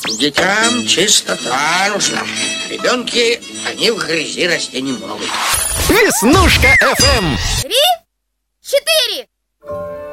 Детям чистота нужна. Ребенки, они в грязи расти не могут. Веснушка FM.